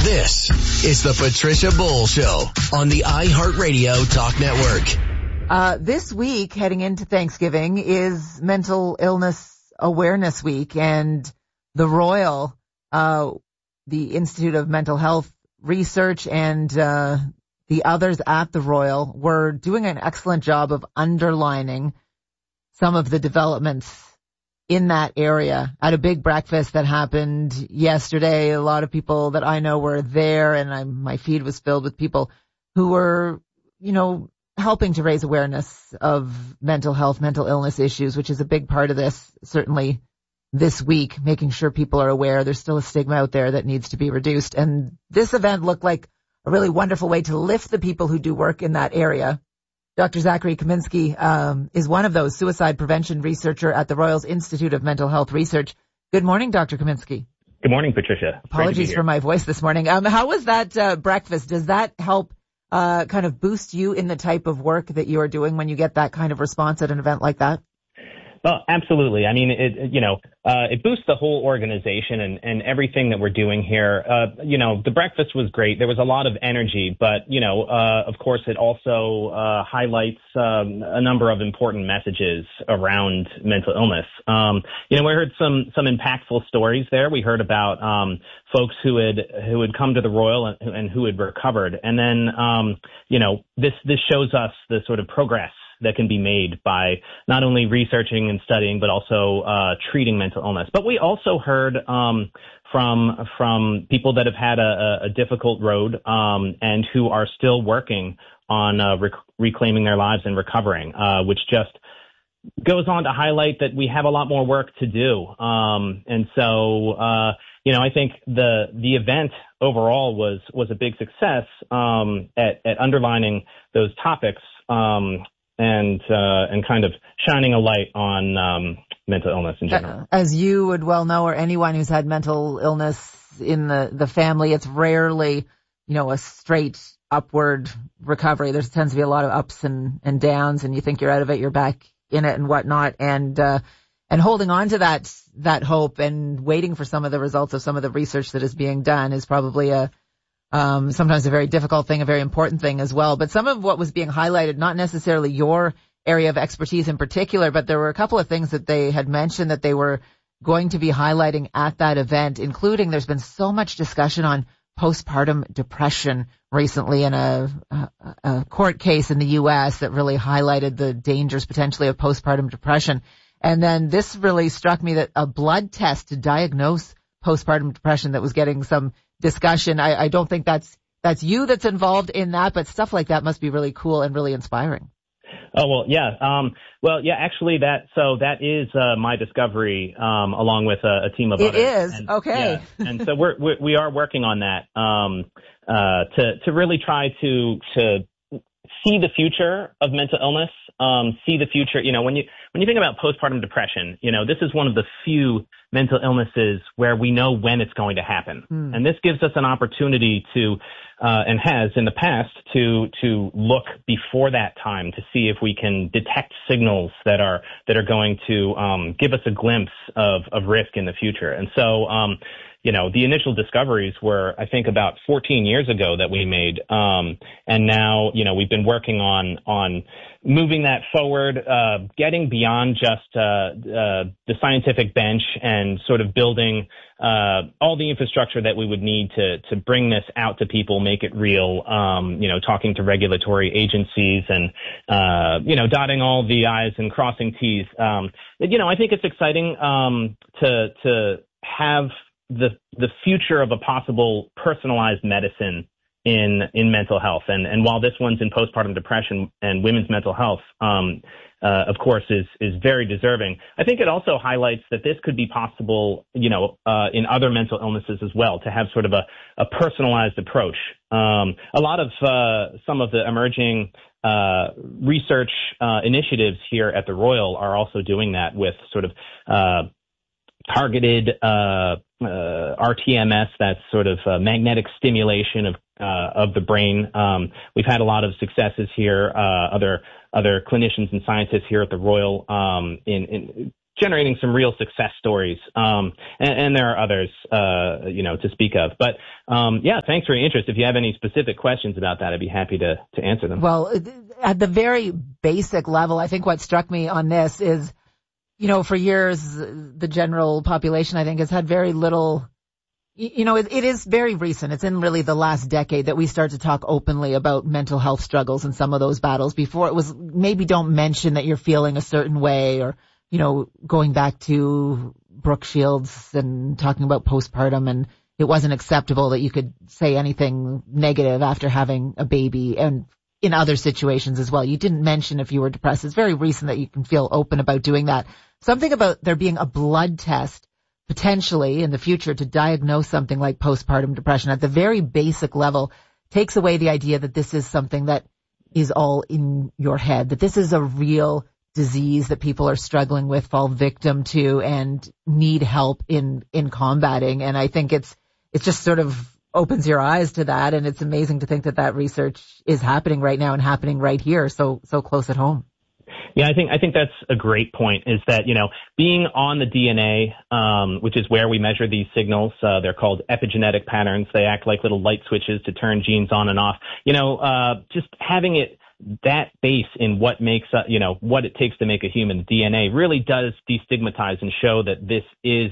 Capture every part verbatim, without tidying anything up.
This is the Patricia Bowl Show on the iHeartRadio Talk Network. Uh, this week, heading into Thanksgiving, is Mental Illness Awareness Week, and the Royal, uh, the Institute of Mental Health Research, and uh, the others at the Royal were doing an excellent job of underlining some of the developments in that area at a big breakfast that happened yesterday. A lot of people that I know were there, and I, my feed was filled with people who were, you know, helping to raise awareness of mental health, mental illness issues, which is a big part of this, certainly this week, making sure people are aware there's still a stigma out there that needs to be reduced. And this event looked like a really wonderful way to lift the people who do work in that area. Doctor Zachary Kaminsky um, is one of those, suicide prevention researcher at the Royals Institute of Mental Health Research. Good morning, Doctor Kaminsky. Good morning, Patricia. Apologies for my voice this morning. Um, how was that uh, breakfast? Does that help uh, kind of boost you in the type of work that you are doing when you get that kind of response at an event like that? Well, absolutely. I mean, it, you know, uh, it boosts the whole organization and, and everything that we're doing here. Uh, you know, the breakfast was great. There was a lot of energy, but, you know, uh, of course, it also uh, highlights um, a number of important messages around mental illness. Um, you know, we heard some some impactful stories there. We heard about um, folks who had who had come to the Royal and, and who had recovered. And then, um, you know, this this shows us the sort of progress that can be made by not only researching and studying, but also uh, treating mental illness. But we also heard um, from from people that have had a, a difficult road um, and who are still working on uh, rec- reclaiming their lives and recovering, uh, which just goes on to highlight that we have a lot more work to do. Um, and so, uh, you know, I think the the event overall was was a big success um, at, at underlining those topics. Um, and uh, and kind of shining a light on um, mental illness in general. As you would well know, or anyone who's had mental illness in the, the family, it's rarely, you know, a straight upward recovery. There tends to be a lot of ups and, and downs, and you think you're out of it, you're back in it and whatnot. And uh, and holding on to that that hope and waiting for some of the results of some of the research that is being done is probably a Um, sometimes a very difficult thing, a very important thing as well. But some of what was being highlighted, not necessarily your area of expertise in particular, but there were a couple of things that they had mentioned that they were going to be highlighting at that event, including there's been so much discussion on postpartum depression recently in a, a, a court case in the U S that really highlighted the dangers potentially of postpartum depression. And then this really struck me that a blood test to diagnose postpartum depression that was getting some discussion. I, I don't think that's that's you that's involved in that, but stuff like that must be really cool and really inspiring. Oh, well, yeah. Um, well, yeah, actually that, so that is, uh, my discovery, um, along with a, a team of it others. It is. And, okay. Yeah, and so we're, we, we are working on that, um, uh, to, to really try to, to see the future of mental illness, um, see the future, you know, when you, when you think about postpartum depression, you know, this is one of the few mental illnesses where we know when it's going to happen. Mm. And this gives us an opportunity to, uh, and has in the past to, to look before that time to see if we can detect signals that are, that are going to, um, give us a glimpse of, of risk in the future. And so, um, you know, the initial discoveries were, I think, about fourteen years ago that we made. Um, and now, you know, we've been working on, on moving that forward, uh, getting beyond just, uh, uh, the scientific bench and sort of building, uh, all the infrastructure that we would need to, to bring this out to people, make it real, um, you know, talking to regulatory agencies and, uh, you know, dotting all the I's and crossing T's. Um, you know, I think it's exciting, um, to, to have the the future of a possible personalized medicine in in mental health. And and while this one's in postpartum depression and women's mental health, um, uh, of course, is is very deserving, I think it also highlights that this could be possible, you know, uh, in other mental illnesses as well, to have sort of a, a personalized approach. Um, a lot of uh, some of the emerging uh, research uh, initiatives here at the Royal are also doing that with sort of uh, targeted uh, uh, R T M S, that's sort of uh, magnetic stimulation of uh, of the brain. Um, we've had a lot of successes here. Uh, other other clinicians and scientists here at the Royal um, in, in generating some real success stories. Um, and, and there are others, uh, you know, to speak of. But, um, yeah, thanks for your interest. If you have any specific questions about that, I'd be happy to, to answer them. Well, at the very basic level, I think what struck me on this is, you know, for years, the general population, I think, has had very little, you know, it, it is very recent. It's in really the last decade that we start to talk openly about mental health struggles and some of those battles. Before it was maybe don't mention that you're feeling a certain way, or, you know, going back to Brooke Shields and talking about postpartum, and it wasn't acceptable that you could say anything negative after having a baby, and in other situations as well. You didn't mention if you were depressed. It's very recent that you can feel open about doing that. Something about there being a blood test potentially in the future to diagnose something like postpartum depression at the very basic level takes away the idea that this is something that is all in your head, that this is a real disease that people are struggling with, fall victim to, and need help in, in combating. And I think it's, it's just sort of opens your eyes to that. And it's amazing to think that that research is happening right now and happening right here, so, so close at home. Yeah, I think I think that's a great point, is that, you know, being on the D N A, um, which is where we measure these signals, uh, they're called epigenetic patterns. They act like little light switches to turn genes on and off. You know, uh, just having it that base in what makes, uh, you know, what it takes to make a human D N A really does destigmatize and show that this is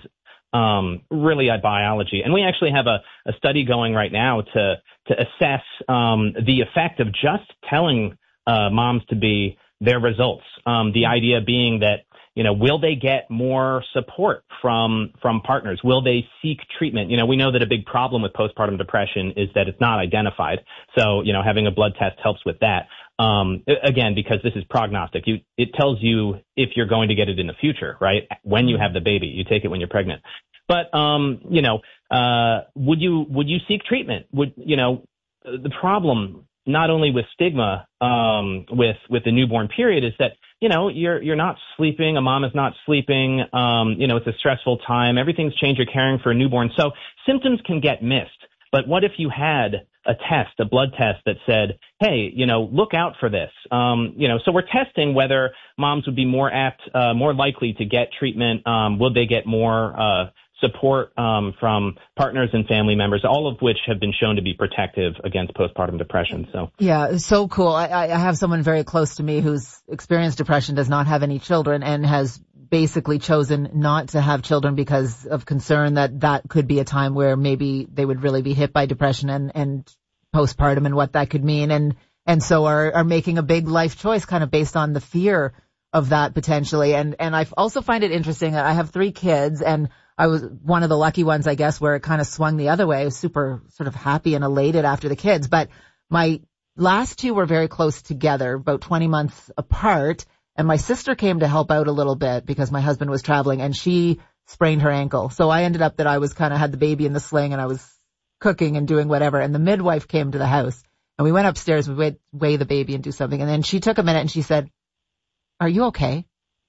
um, really a biology. And we actually have a, a study going right now to to assess um, the effect of just telling uh, moms to be their results. Um, the idea being that, you know, will they get more support from from partners? Will they seek treatment? You know, we know that a big problem with postpartum depression is that it's not identified. So, you know, having a blood test helps with that. Um, again, because this is prognostic. You, it tells you if you're going to get it in the future, right? When you have the baby, you take it when you're pregnant. But, um, you know, uh, would you, would you seek treatment? Would, you know, the problem not only with stigma, um, with, with the newborn period is that, you know, you're, you're not sleeping. A mom is not sleeping. Um, you know, it's a stressful time. Everything's changed. You're caring for a newborn. So symptoms can get missed. But what if you had a test, a blood test that said, hey, you know, look out for this. Um, you know, so we're testing whether moms would be more apt, uh, more likely to get treatment. Um, would they get more, uh, support um, from partners and family members, all of which have been shown to be protective against postpartum depression. So yeah, so cool. I, I have someone very close to me who's experienced depression, does not have any children, and has basically chosen not to have children because of concern that that could be a time where maybe they would really be hit by depression and, and postpartum and what that could mean. And, and so are, are making a big life choice kind of based on the fear of that potentially. And, and I also find it interesting. I have three kids, and I was one of the lucky ones, I guess, where it kind of swung the other way. I was super sort of happy and elated after the kids. But my last two were very close together, about twenty months apart. And my sister came to help out a little bit because my husband was traveling, and she sprained her ankle. So I ended up that I was kind of had the baby in the sling, and I was cooking and doing whatever. And the midwife came to the house, and we went upstairs, we would weigh the baby and do something. And then she took a minute and she said, "Are you okay?"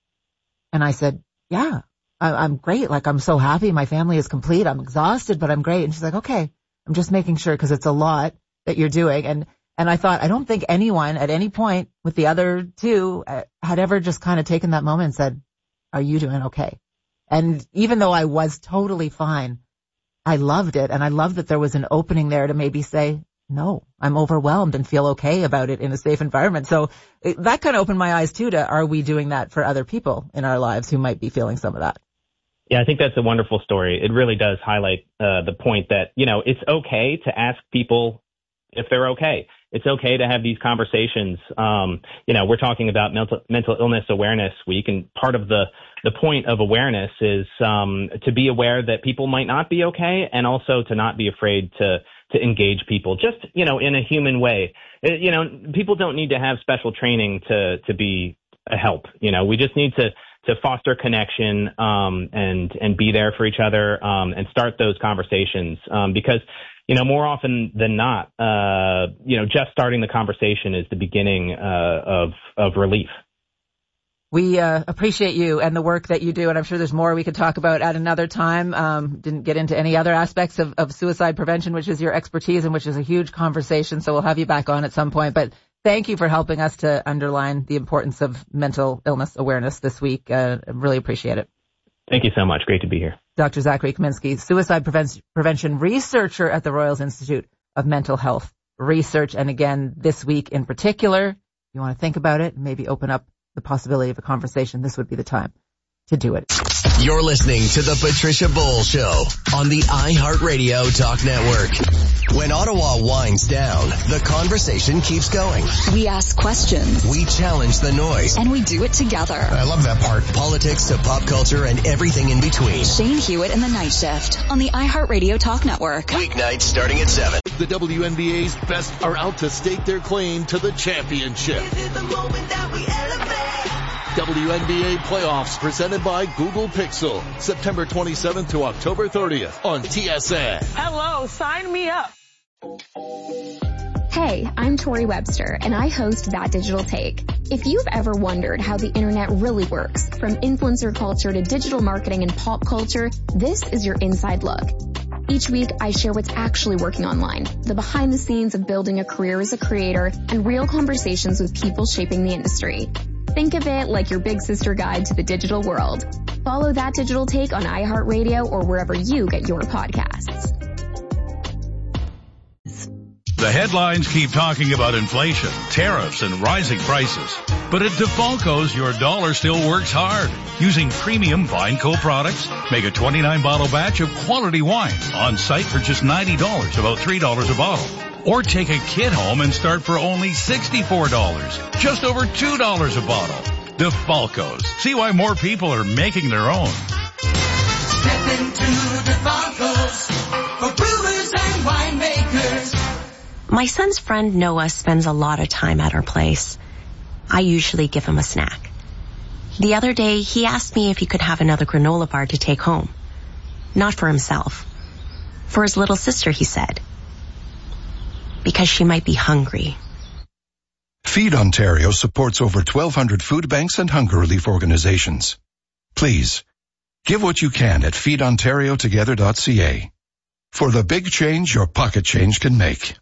And I said, "Yeah. I'm great. Like, I'm so happy. My family is complete. I'm exhausted, but I'm great." And she's like, "Okay, I'm just making sure because it's a lot that you're doing." And, and I thought, I don't think anyone at any point with the other two uh, had ever just kind of taken that moment and said, "Are you doing okay?" And even though I was totally fine, I loved it. And I loved that there was an opening there to maybe say, no, I'm overwhelmed, and feel okay about it in a safe environment. So it, that kind of opened my eyes too to, are we doing that for other people in our lives who might be feeling some of that? Yeah, I think that's a wonderful story. It really does highlight uh, the point that, you know, it's okay to ask people if they're okay. It's okay to have these conversations. Um, you know, we're talking about mental mental illness awareness week, and part of the the point of awareness is um, to be aware that people might not be okay, and also to not be afraid to to engage people, just, you know, in a human way. It, you know, people don't need to have special training to to be a help. You know, we just need to to foster connection, um, and, and be there for each other, um, and start those conversations. Um, because, you know, more often than not, uh, you know, just starting the conversation is the beginning, uh, of, of relief. We, uh, appreciate you and the work that you do. And I'm sure there's more we could talk about at another time. Um, didn't get into any other aspects of, of suicide prevention, which is your expertise and which is a huge conversation. So we'll have you back on at some point. But thank you for helping us to underline the importance of mental illness awareness this week. Uh, I really appreciate it. Thank you so much. Great to be here. Doctor Zachary Kaminsky, suicide preven- prevention researcher at the Royals Institute of Mental Health Research. And again, this week in particular, you want to think about it, maybe open up the possibility of a conversation. This would be the time to do it. You're listening to the Patricia Bowles Show on the iHeartRadio Talk Network. When Ottawa winds down, the conversation keeps going. We ask questions. We challenge the noise. And we do it together. I love that part. Politics to pop culture and everything in between. Shane Hewitt and the Night Shift on the iHeartRadio Talk Network. Weeknights starting at seven. The W N B A's best are out to stake their claim to the championship. This is the moment that we elevate. W N B A playoffs presented by Google Pixel. September twenty-seventh to October thirtieth on T S N. Hello, sign me up. Hey, I'm Tori Webster, and I host That Digital Take. If you've ever wondered how the internet really works, from influencer culture to digital marketing and pop culture, this is your inside look. Each week, I share what's actually working online, the behind the scenes of building a career as a creator, and real conversations with people shaping the industry. Think of it like your big sister guide to the digital world. Follow That Digital Take on iHeartRadio or wherever you get your podcasts. The headlines keep talking about inflation, tariffs, and rising prices. But at DeFalco's, your dollar still works hard. Using premium Vineco products, make a twenty-nine bottle batch of quality wine on site for just ninety dollars, about three dollars a bottle. Or take a kit home and start for only sixty-four dollars, just over two dollars a bottle. DeFalco's. See why more people are making their own. Step into DeFalco's for brewers and winemakers. My son's friend Noah spends a lot of time at our place. I usually give him a snack. The other day, he asked me if he could have another granola bar to take home. Not for himself. For his little sister, he said. Because she might be hungry. Feed Ontario supports over twelve hundred food banks and hunger relief organizations. Please, give what you can at feed ontario together dot c a for the big change your pocket change can make.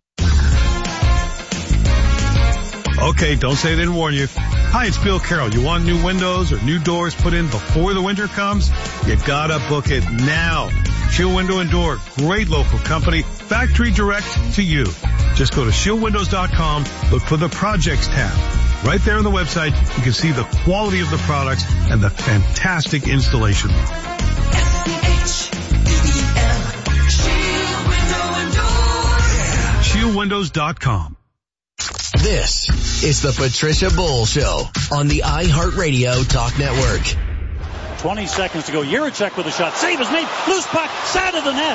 Okay, don't say I didn't warn you. Hi, it's Bill Carroll. You want new windows or new doors put in before the winter comes? You gotta book it now. Shield Window and Door, great local company, factory direct to you. Just go to shield windows dot com, look for the projects tab. Right there on the website, you can see the quality of the products and the fantastic installation. S C H E E L, Shield Window and Door. shield windows dot com. This is the Patricia Bowles Show on the iHeartRadio Talk Network. twenty seconds to go. Jiricek with a shot. Save is made. Loose puck. Side of the net.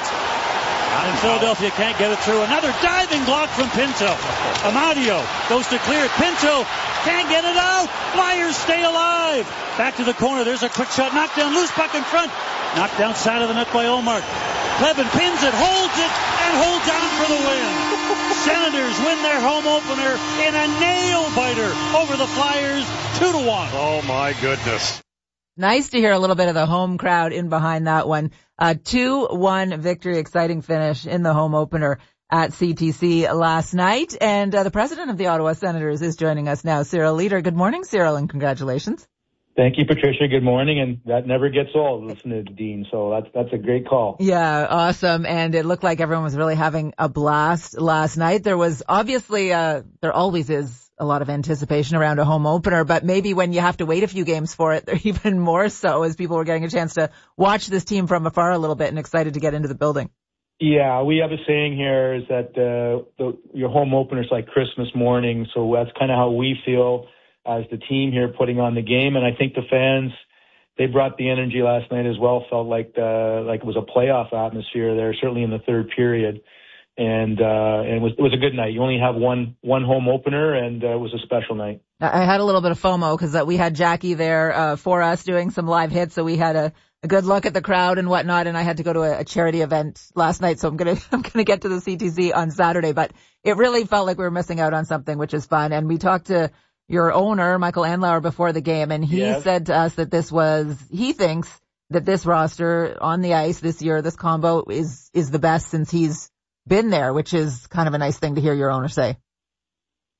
Out in Philadelphia. Can't get it through. Another diving block from Pinto. Amadio goes to clear it. Pinto can't get it out. Flyers stay alive. Back to the corner. There's a quick shot. Knocked down. Loose puck in front. Knocked down side of the net by Omar. Clevin pins it. Holds it. And holds on for the win. Senators win their home opener in a nail-biter over the Flyers, two to one. Oh, my goodness. Nice to hear a little bit of the home crowd in behind that one. Uh, two one victory, exciting finish in the home opener at C T C last night. And uh, the president of the Ottawa Senators is joining us now, Cyril Leader. Good morning, Cyril, and congratulations. Thank you, Patricia. Good morning. And that never gets old, listening to Dean. So that's, that's a great call. Yeah, awesome. And it looked like everyone was really having a blast last night. There was obviously, uh, there always is a lot of anticipation around a home opener, but maybe when you have to wait a few games for it, there even more so as people were getting a chance to watch this team from afar a little bit and excited to get into the building. Yeah, we have a saying here is that, uh, the, your home opener is like Christmas morning. So that's kind of how we feel as the team here putting on the game. And I think the fans, they brought the energy last night as well. Felt like, uh, like it was a playoff atmosphere there, certainly in the third period. And, uh, and it was, it was a good night. You only have one, one home opener, and uh, it was a special night. I had a little bit of FOMO because uh, we had Jackie there, uh, for us doing some live hits. So we had a, a good look at the crowd and whatnot. And I had to go to a, a charity event last night. So I'm going to, I'm going to get to the C T C on Saturday, but it really felt like we were missing out on something, which is fun. And we talked to your owner, Michael Andlauer, before the game, and he yes. said to us that this was, he thinks that this roster on the ice this year, this combo is, is the best since he's been there, which is kind of a nice thing to hear your owner say.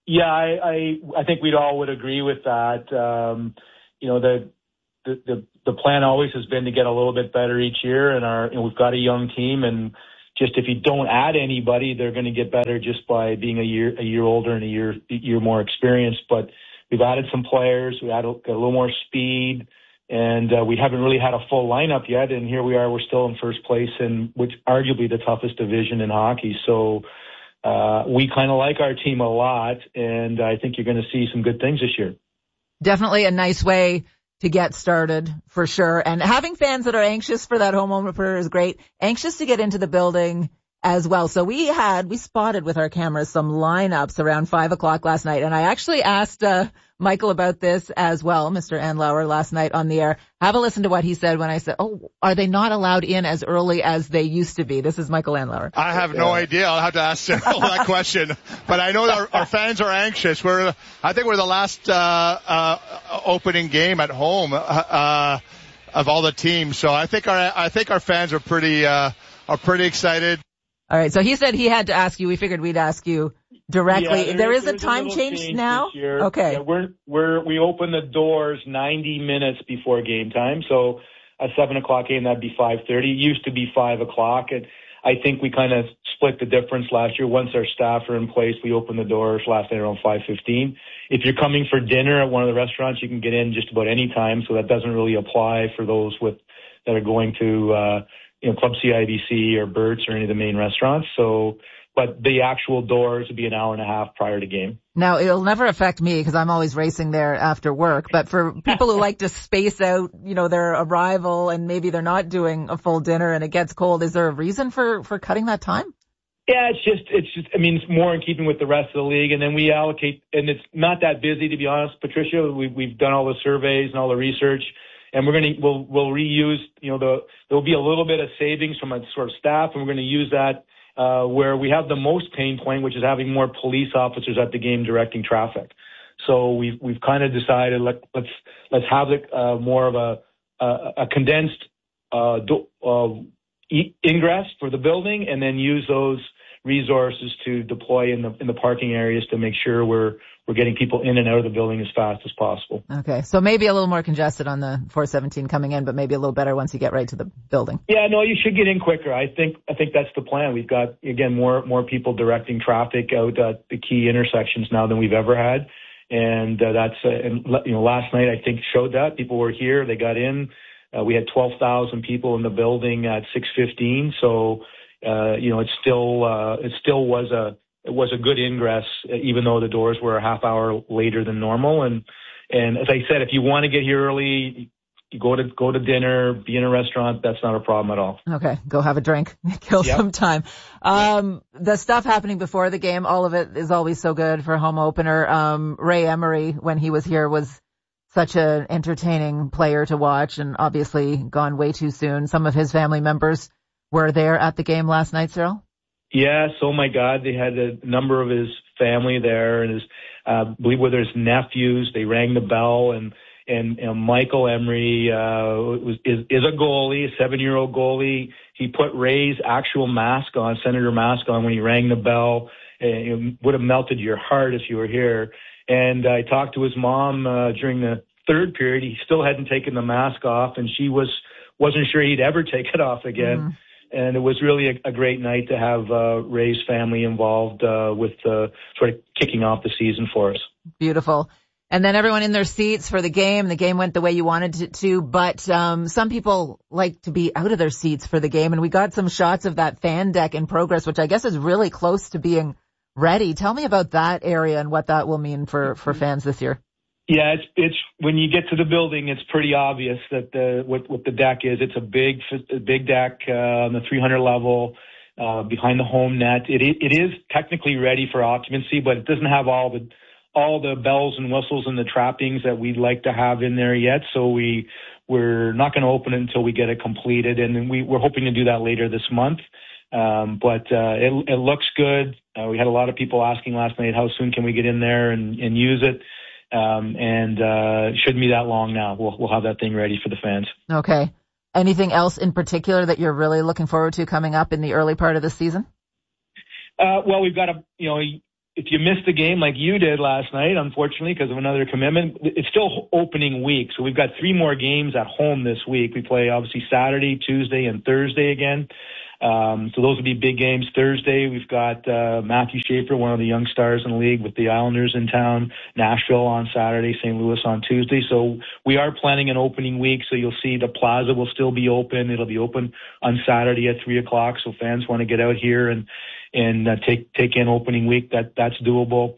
Yeah, I, I I think we'd all would agree with that. Um, you know, the, the the the plan always has been to get a little bit better each year, and our you know, we've got a young team, and just if you don't add anybody, they're going to get better just by being a year a year older and a year a year more experienced. But we've added some players, we added got a little more speed, and uh, we haven't really had a full lineup yet. And here we are, we're still in first place in which arguably the toughest division in hockey. So. Uh, we kind of like our team a lot, and I think you're going to see some good things this year. Definitely a nice way to get started, for sure. And having fans that are anxious for that home opener is great. Anxious to get into the building as well. So we had, we spotted with our cameras some lineups around five o'clock last night. And I actually asked uh, Michael about this as well, Mister Andlauer, last night on the air. Have a listen to what he said when I said, oh, are they not allowed in as early as they used to be? This is Michael Andlauer. I have no idea. I'll have to ask Cyril that question. But I know that our, our fans are anxious. We're, I think we're the last uh, uh, opening game at home uh, of all the teams. So I think our I think our fans are pretty uh, are pretty excited. All right. So he said he had to ask you. We figured we'd ask you directly. Yeah, there, there is a a time change, change now? this year. Okay. Yeah, we're, we're, we open the doors ninety minutes before game time. So a seven o'clock game, that'd be five thirty. It used to be five o'clock. And I think we kind of split the difference last year. Once our staff are in place, we open the doors last night around five fifteen. If you're coming for dinner at one of the restaurants, you can get in just about any time. So that doesn't really apply for those with, that are going to, uh, you know, Club C I B C or Burt's or any of the main restaurants. So, but the actual doors would be an hour and a half prior to game. Now, it'll never affect me because I'm always racing there after work. But for people who like to space out, you know, their arrival and maybe they're not doing a full dinner and it gets cold, is there a reason for, for cutting that time? Yeah, it's just, it's just, I mean, it's more in keeping with the rest of the league. And then we allocate, and it's not that busy, to be honest, Patricia. We, we've done all the surveys and all the research. And we're going to, we'll, we'll reuse, you know, the, there'll be a little bit of savings from a sort of staff, and we're going to use that, uh, where we have the most pain point, which is having more police officers at the game directing traffic. So we've, we've kind of decided, let, let's, let's have it, uh, more of a, a, a condensed, uh, do, uh, e- ingress for the building, and then use those resources to deploy in the, in the parking areas to make sure we're, we're getting people in and out of the building as fast as possible. Okay. So maybe a little more congested on the four seventeen coming in, but maybe a little better once you get right to the building. Yeah, no, you should get in quicker. I think, I think that's the plan. We've got, again, more, more people directing traffic out at the key intersections now than we've ever had. And uh, that's, uh, and, you know, last night I think showed that people were here, they got in. Uh, we had twelve thousand people in the building at six fifteen. So, uh, you know, it still, uh, it still was a, it was a good ingress, even though the doors were a half hour later than normal. And, and as I said, if you want to get here early, you go to, go to dinner, be in a restaurant, that's not a problem at all. Okay. Go have a drink, kill Yep. some time. Um, the stuff happening before the game, all of it is always so good for a home opener. Um, Ray Emery, when he was here, was such an entertaining player to watch, and obviously gone way too soon. Some of his family members were there at the game last night, Cyril? Yes, oh my God, they had a number of his family there, and his, uh, I believe whether his nephews, they rang the bell, and, and, and Michael Emery, uh, was, is, is a goalie, a seven-year-old goalie. He put Ray's actual mask on, Senator mask on when he rang the bell, and it would have melted your heart if you were here. And I talked to his mom, uh, during the third period. He still hadn't taken the mask off, and she was, wasn't sure he'd ever take it off again. Mm-hmm. And it was really a, a great night to have uh, Ray's family involved uh, with uh, sort of kicking off the season for us. Beautiful. And then everyone in their seats for the game. The game went the way you wanted it to, but um, some people like to be out of their seats for the game. And we got some shots of that fan deck in progress, which I guess is really close to being ready. Tell me about that area and what that will mean for, for fans this year. Yeah, it's it's when you get to the building, it's pretty obvious that the what what the deck is. It's a big a big deck uh, on the three hundred level uh, behind the home net. It it is technically ready for occupancy, but it doesn't have all the all the bells and whistles and the trappings that we'd like to have in there yet. So we we're not going to open it until we get it completed, and we we're hoping to do that later this month. Um, but uh, it it looks good. Uh, we had a lot of people asking last night, how soon can we get in there and, and use it? Um, and, uh, it shouldn't be that long now. We'll, we'll have that thing ready for the fans. Okay. Anything else in particular that you're really looking forward to coming up in the early part of the season? Uh, well, we've got a, you know, if you missed the game like you did last night, unfortunately, because of another commitment, it's still opening week. So we've got three more games at home this week. We play obviously Saturday, Tuesday, and Thursday again. Um, so those would be big games. Thursday, we've got uh, Matthew Schaefer, one of the young stars in the league, with the Islanders in town. Nashville on Saturday, Saint Louis on Tuesday. So we are planning an opening week. So you'll see the plaza will still be open. It'll be open on Saturday at three o'clock. So fans want to get out here and and uh, take take in opening week. That that's doable.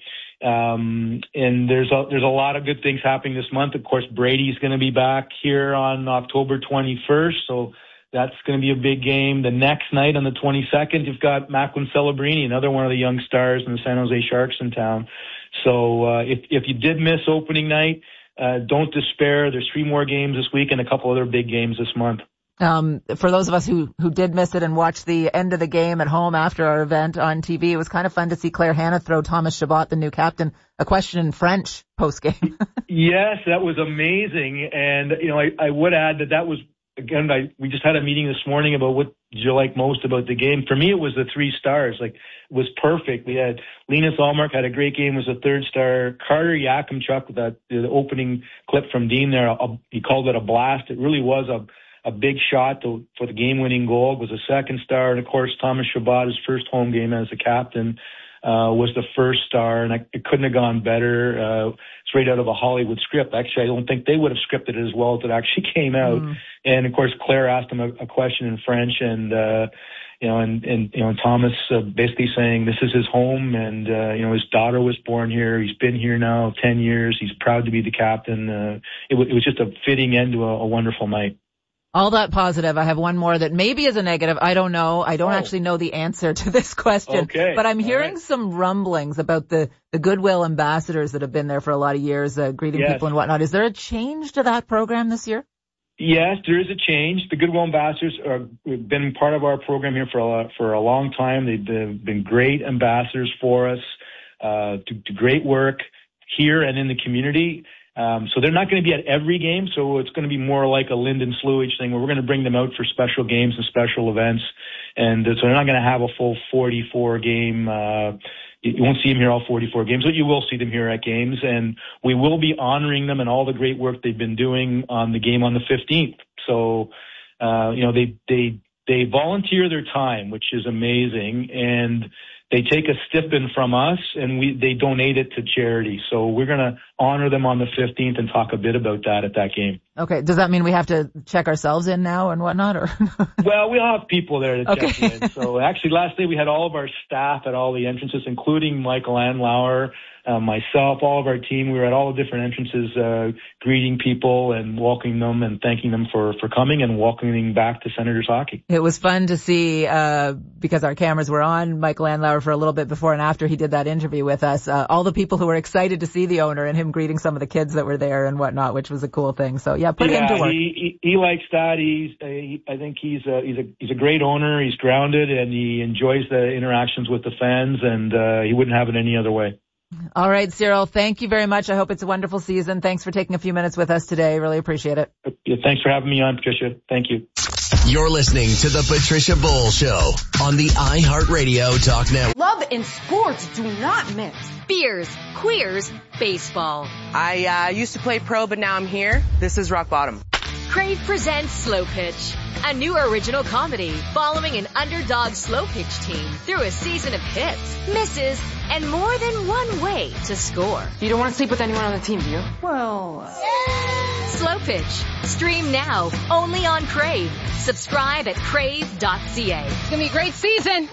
Um, and there's a, there's a lot of good things happening this month. Of course, Brady's going to be back here on October twenty-first. So that's going to be a big game. The next night on the twenty-second, you've got Macklin Celebrini, another one of the young stars in the San Jose Sharks in town. So uh, if if you did miss opening night, uh, don't despair. There's three more games this week and a couple other big games this month. Um, for those of us who, who did miss it and watched the end of the game at home after our event on T V, it was kind of fun to see Claire Hanna throw Thomas Chabot, the new captain, a question in French post-game. Yes, that was amazing. And, you know, I, I would add that that was, again, I, we just had a meeting this morning about what did you like most about the game. For me, it was the three stars. Like, it was perfect. We had Linus Ullmark had a great game, was a third star. Carter Yakimchuk with that the opening clip from Dean there, a, he called it a blast. It really was a a big shot to, for the game-winning goal. It was a second star. And, of course, Thomas Chabot, his first home game as a captain, uh, was the first star. And I, it couldn't have gone better. Uh, it's right out of a Hollywood script. Actually, I don't think they would have scripted it as well as it actually came out. Mm. And, of course, Claire asked him a, a question in French. And, uh, you know, and, and, you know, Thomas uh, basically saying this is his home. And, uh, you know, his daughter was born here. He's been here now ten years. He's proud to be the captain. Uh, it, w- it was just a fitting end to a, a wonderful night. All that positive. I have one more that maybe is a negative. I don't know. I don't oh. actually know the answer to this question. Okay. But I'm hearing right. some rumblings about the, the Goodwill ambassadors that have been there for a lot of years, uh, greeting yes. people and whatnot. Is there a change to that program this year? Yes, there is a change. The Goodwill ambassadors are, have been part of our program here for a, for a long time. They've been, been great ambassadors for us, uh, do, do great work here and in the community. Um, so they're not going to be at every game, so it's going to be more like a Lyndon Sluich thing where we're going to bring them out for special games and special events. And so they're not going to have a full forty-four game, uh, you won't see them here all forty-four games, but you will see them here at games. And we will be honoring them and all the great work they've been doing on the game on the fifteenth. So, uh, you know, they, they, they volunteer their time, which is amazing. And they take a stipend from us and we, they donate it to charity. So we're going to honor them on the fifteenth and talk a bit about that at that game. Okay. Does that mean we have to check ourselves in now and whatnot? Or Well, we'll have people there to okay. check in. So actually last day we had all of our staff at all the entrances, including Michael Andlauer, uh, myself, all of our team. We were at all the different entrances, uh, greeting people and welcoming them and thanking them for, for coming and welcoming back to Senators hockey. It was fun to see, uh, because our cameras were on Michael Andlauer for a little bit before and after he did that interview with us, uh, all the people who were excited to see the owner and him greeting some of the kids that were there and whatnot, which was a cool thing. So yeah, put yeah, him to work. He, he, he likes that. He's, uh, he, I think he's a, he's a, he's a great owner. He's grounded and he enjoys the interactions with the fans and, uh, he wouldn't have it any other way. All right, Cyril, thank you very much. I hope it's a wonderful season. Thanks for taking a few minutes with us today. Really appreciate it. Yeah, thanks for having me on, Patricia. Thank you. You're listening to the Patricia Bowl Show on the iHeartRadio Talk Network. Love and sports do not mix. Beers, queers, baseball. I uh, used to play pro, but now I'm here. This is rock bottom. Crave presents Slow Pitch, a new original comedy following an underdog slow pitch team through a season of hits, misses, and more than one way to score. You don't want to sleep with anyone on the team, do you? Well... Uh... Slow Pitch. Stream now, only on Crave. Subscribe at crave dot c a. It's going to be a great season.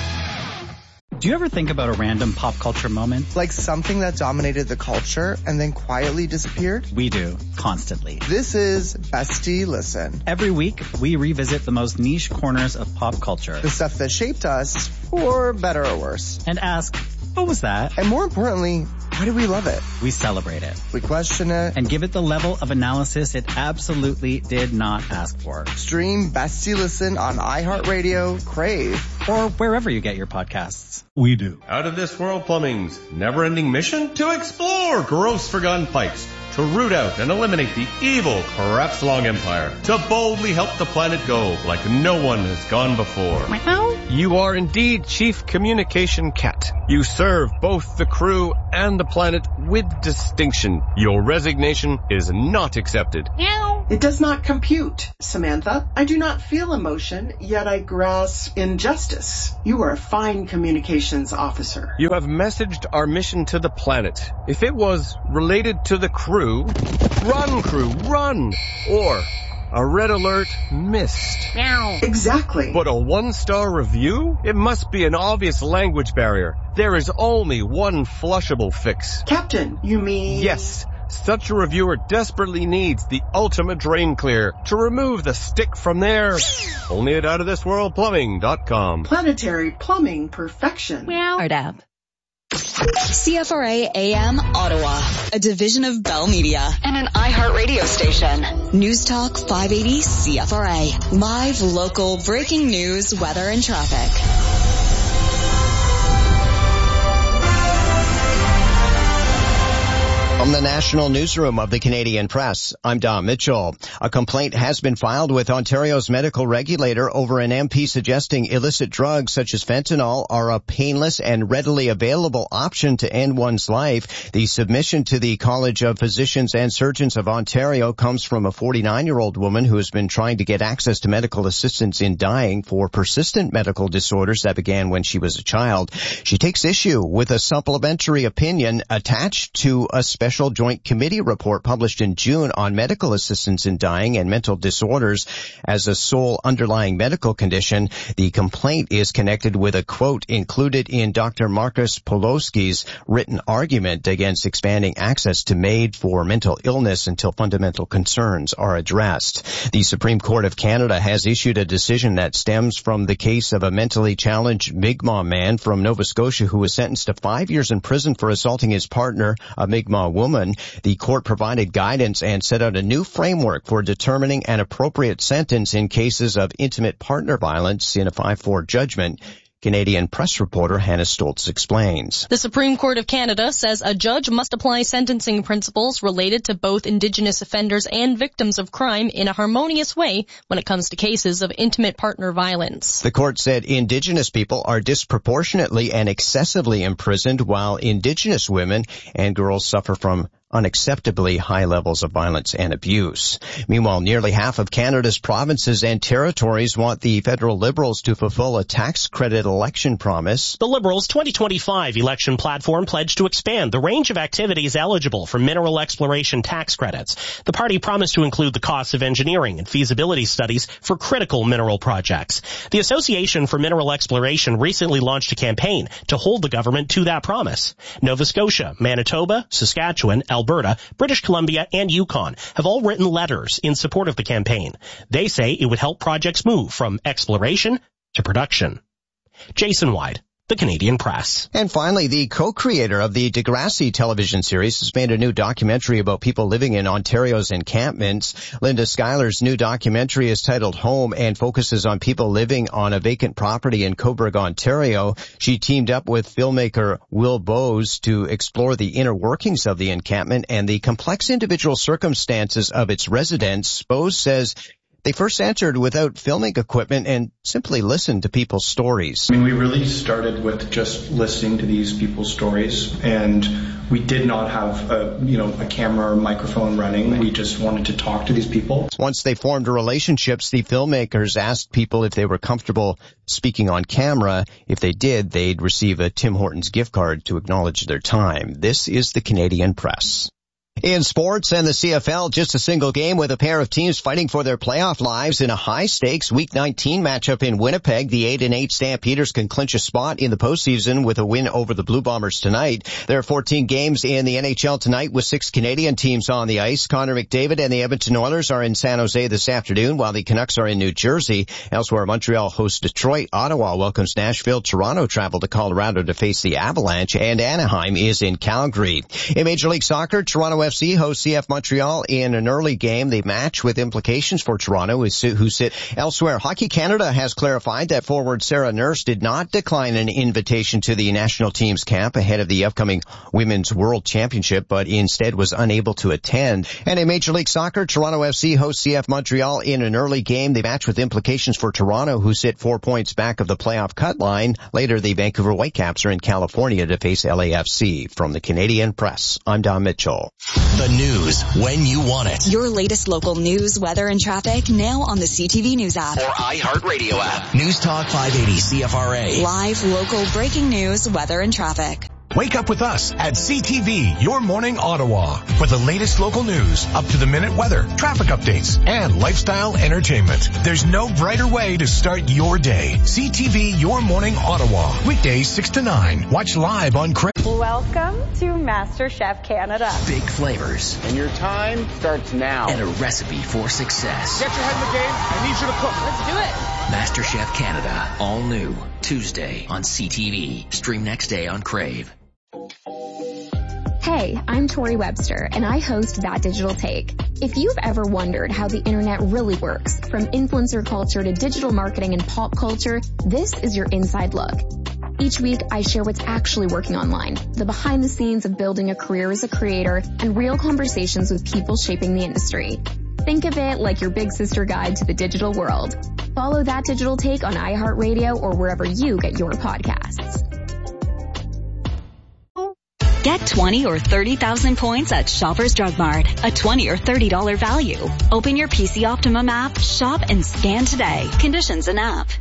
Do you ever think about a random pop culture moment? Like something that dominated the culture and then quietly disappeared? We do, constantly. This is Bestie Listen. Every week, we revisit the most niche corners of pop culture. The stuff that shaped us, for better or worse. And ask, what was that? And more importantly, why do we love it? We celebrate it. We question it. And give it the level of analysis it absolutely did not ask for. Stream Bestie Listen on iHeartRadio, Crave, or wherever you get your podcasts. We do. Out of This World Plumbing's never-ending mission to explore gross forgotten pipes, to root out and eliminate the evil Crapslong Empire, to boldly help the planet go like no one has gone before. Meow. you are indeed Chief Communication Cat. You serve both the crew and the planet with distinction. Your resignation is not accepted. It does not compute, Samantha. I do not feel emotion, yet I grasp injustice. You are a fine communications officer. You have messaged our mission to the planet. If it was related to the crew, run, crew, run! Or a red alert missed. Meow. Exactly. But a one-star review? It must be an obvious language barrier. There is only one flushable fix. Captain, you mean? Yes. Such a reviewer desperately needs the ultimate drain clear to remove the stick from there. Only at out of this world plumbing dot com. Planetary plumbing perfection. Meow. Our dab. C F R A A M Ottawa, a division of Bell Media and an iHeart radio station. News Talk five eighty C F R A. Live, local, breaking news, weather, and traffic. From the National Newsroom of the Canadian Press, I'm Don Mitchell. A complaint has been filed with Ontario's medical regulator over an M P suggesting illicit drugs such as fentanyl are a painless and readily available option to end one's life. The submission to the College of Physicians and Surgeons of Ontario comes from a forty-nine-year-old woman who has been trying to get access to medical assistance in dying for persistent medical disorders that began when she was a child. She takes issue with a supplementary opinion attached to a special Special Joint Committee report published in June on medical assistance in dying and mental disorders as a sole underlying medical condition. The complaint is connected with a quote included in Doctor Marcus Poloski's written argument against expanding access to MAID for mental illness until fundamental concerns are addressed. The Supreme Court of Canada has issued a decision that stems from the case of a mentally challenged Mi'kmaq man from Nova Scotia who was sentenced to five years in prison for assaulting his partner, a Mi'kmaq woman. The court provided guidance and set out a new framework for determining an appropriate sentence in cases of intimate partner violence in a five four judgment. Canadian Press reporter Hannah Stoltz explains. The Supreme Court of Canada says a judge must apply sentencing principles related to both Indigenous offenders and victims of crime in a harmonious way when it comes to cases of intimate partner violence. The court said Indigenous people are disproportionately and excessively imprisoned, while Indigenous women and girls suffer from unacceptably high levels of violence and abuse. Meanwhile, nearly half of Canada's provinces and territories want the federal Liberals to fulfill a tax credit election promise. The Liberals' twenty twenty-five election platform pledged to expand the range of activities eligible for mineral exploration tax credits. The party promised to include the costs of engineering and feasibility studies for critical mineral projects. The Association for Mineral Exploration recently launched a campaign to hold the government to that promise. Nova Scotia, Manitoba, Saskatchewan, Alberta, British Columbia, and Yukon have all written letters in support of the campaign. They say it would help projects move from exploration to production. Jason Wyde, The Canadian Press. And finally, the co-creator of the Degrassi television series has made a new documentary about people living in Ontario's encampments. Linda Schuyler's new documentary is titled Home and focuses on people living on a vacant property in Cobourg, Ontario. She teamed up with filmmaker Will Bowes to explore the inner workings of the encampment and the complex individual circumstances of its residents. Bowes says they first entered without filming equipment and simply listened to people's stories. I mean, we really started with just listening to these people's stories, and we did not have a, you know, a camera or microphone running. We just wanted to talk to these people. Once they formed relationships, the filmmakers asked people if they were comfortable speaking on camera. If they did, they'd receive a Tim Hortons gift card to acknowledge their time. This is the Canadian Press. In sports and the C F L, just a single game with a pair of teams fighting for their playoff lives in a high-stakes Week nineteen matchup in Winnipeg. The eight and eight Stampeders can clinch a spot in the postseason with a win over the Blue Bombers tonight. There are fourteen games in the N H L tonight with six Canadian teams on the ice. Connor McDavid and the Edmonton Oilers are in San Jose this afternoon, while the Canucks are in New Jersey. Elsewhere, Montreal hosts Detroit. Ottawa welcomes Nashville. Toronto travel to Colorado to face the Avalanche, and Anaheim is in Calgary. In Major League Soccer, Toronto F C hosts C F Montreal in an early game. The match with implications for Toronto, who sit elsewhere. Hockey Canada has clarified that forward Sarah Nurse did not decline an invitation to the national team's camp ahead of the upcoming Women's World Championship, but instead was unable to attend. And in Major League Soccer, Toronto F C hosts C F Montreal in an early game. The match with implications for Toronto, who sit four points back of the playoff cut line. Later, the Vancouver Whitecaps are in California to face L A F C. From the Canadian Press, I'm Don Mitchell. The news when you want it. Your latest local news, weather, and traffic now on the C T V News app. Or iHeartRadio app. News Talk five eighty C F R A. Live, local, breaking news, weather, and traffic. Wake up with us at C T V, Your Morning Ottawa, for the latest local news, up-to-the-minute weather, traffic updates, and lifestyle entertainment. There's no brighter way to start your day. C T V, Your Morning Ottawa, weekdays six to nine. Watch live on Crave. Welcome to MasterChef Canada. Big flavors. And your time starts now. And a recipe for success. Get your head in the game. I need you to cook. Let's do it. MasterChef Canada, all new, Tuesday on C T V. Stream next day on Crave. Hey, I'm Tori Webster, and I host That Digital Take. If you've ever wondered how the internet really works, from influencer culture to digital marketing and pop culture, this is your inside look. Each week, I share what's actually working online, the behind the scenes of building a career as a creator, and real conversations with people shaping the industry. Think of it like your big sister guide to the digital world. Follow That Digital Take on iHeartRadio or wherever you get your podcasts. Get twenty or thirty thousand points at Shoppers Drug Mart. A twenty or thirty dollars value. Open your P C Optimum app, shop, and scan today. Conditions and app.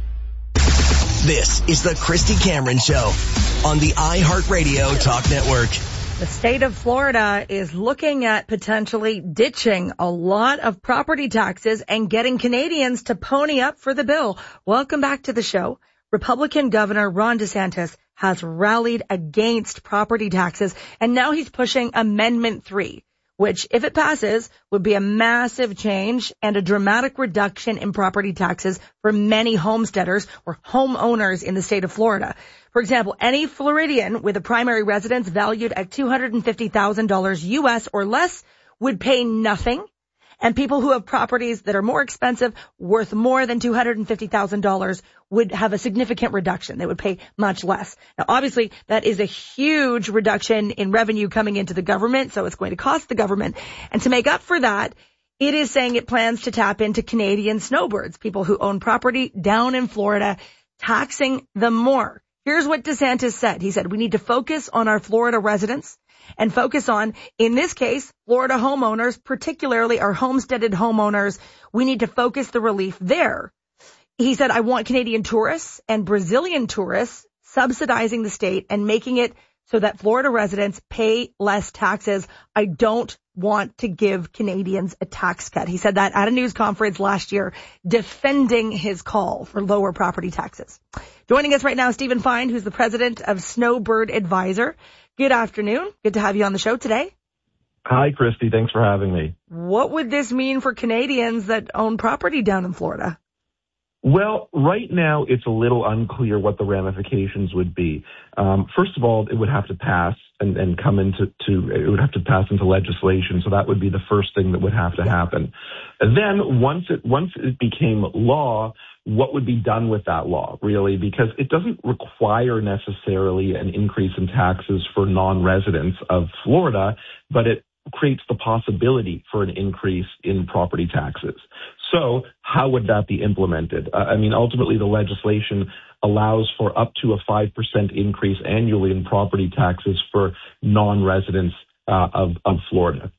This is the Christy Cameron Show on the iHeartRadio Talk Network. The state of Florida is looking at potentially ditching a lot of property taxes and getting Canadians to pony up for the bill. Welcome back to the show. Republican Governor Ron DeSantis has rallied against property taxes, and now he's pushing Amendment three, which, if it passes, would be a massive change and a dramatic reduction in property taxes for many homesteaders or homeowners in the state of Florida. For example, any Floridian with a primary residence valued at two hundred fifty thousand dollars U S or less would pay nothing. And people who have properties that are more expensive, worth more than two hundred fifty thousand dollars, would have a significant reduction. They would pay much less. Now, obviously, that is a huge reduction in revenue coming into the government, so it's going to cost the government. And to make up for that, it is saying it plans to tap into Canadian snowbirds, people who own property down in Florida, taxing them more. Here's what DeSantis said. He said, we need to focus on our Florida residents and focus on, in this case, Florida homeowners, particularly our homesteaded homeowners. We need to focus the relief there. He said, I want Canadian tourists and Brazilian tourists subsidizing the state and making it so that Florida residents pay less taxes. I don't want to give Canadians a tax cut. He said that at a news conference last year, defending his call for lower property taxes. Joining us right now, Stephen Fine, who's the president of Snowbird Advisor. Good afternoon. Good to have you on the show today. Hi, Christy. Thanks for having me. What would this mean for Canadians that own property down in Florida? Well, right now it's a little unclear what the ramifications would be. Um, first of all, it would have to pass and, and come into to, it would have to pass into legislation. So that would be the first thing that would have to happen. And then once it once it became law, what would be done with that law, really? Because it doesn't require necessarily an increase in taxes for non-residents of Florida, but it creates the possibility for an increase in property taxes. So how would that be implemented? Uh, I mean, ultimately, the legislation allows for up to a five percent increase annually in property taxes for non-residents uh, of, of Florida.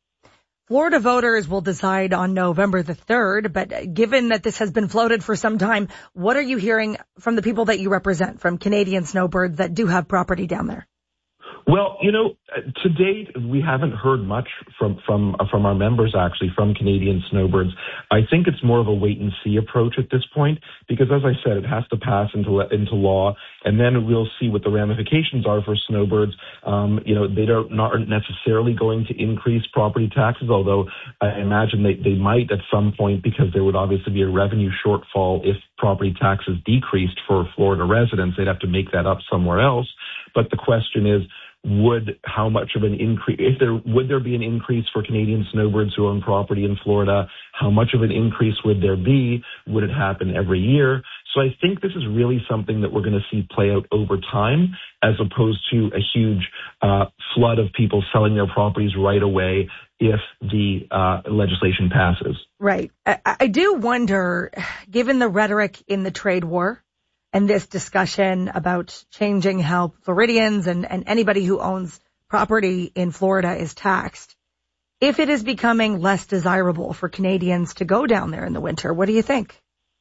Florida voters will decide on November the third, but given that this has been floated for some time, what are you hearing from the people that you represent, from Canadian snowbirds that do have property down there? Well, you know, to date, we haven't heard much from from from our members, actually, from Canadian snowbirds. I think it's more of a wait-and-see approach at this point because, as I said, it has to pass into into law, and then we'll see what the ramifications are for snowbirds. Um, you know, they don't not aren't necessarily going to increase property taxes, although I imagine they, they might at some point because there would obviously be a revenue shortfall if property taxes decreased for Florida residents. They'd have to make that up somewhere else. But the question is, would how much of an increase, if there, would there be an increase for Canadian snowbirds who own property in Florida? How much of an increase would there be? Would it happen every year? So I think this is really something that we're going to see play out over time, as opposed to a huge uh, flood of people selling their properties right away if the uh, legislation passes. Right. I, I do wonder, given the rhetoric in the trade war and this discussion about changing how Floridians and, and anybody who owns property in Florida is taxed, if it is becoming less desirable for Canadians to go down there in the winter. What do you think?